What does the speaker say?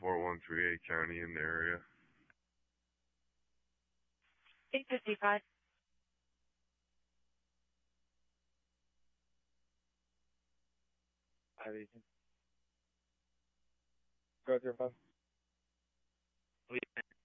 4138 County in the area. 855. Aviation. Go 05.